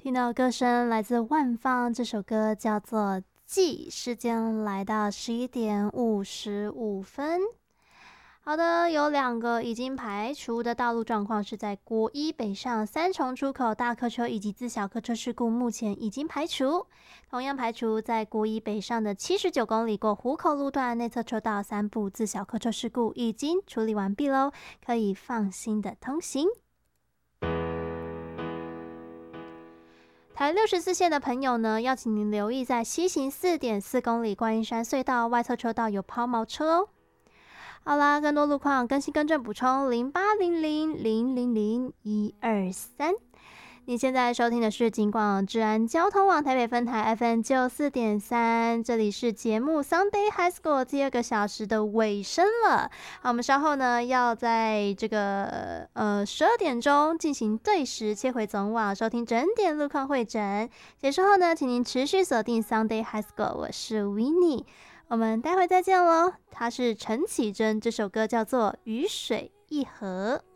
听到歌声来自万芳，这首歌叫做《记》。时间来到11:55。好的，有2个已经排除的道路状况是在国一北上3重出口大客车以及自小客车事故，目前已经排除。同样排除在国一北上的79公里过湖口路段内侧车道3部自小客车事故已经处理完毕喽，可以放心的通行。台64线的朋友呢，要请您留意在西行4.4公里观音山隧道外侧车道有抛锚车哦。好啦，更多路况更新更正补充0800000123。你现在收听的是警广治安交通网台北分台 FM94.3，这里是节目 Sunday High School 第2个小时的尾声了。好，我们稍后呢要在这个12点钟进行对时切回总网，收听整点路况会诊。结束后呢，请您持续锁定 Sunday High School， 我是 Winnie， 我们待会再见咯。它是陈绮贞，这首歌叫做《雨水一河》。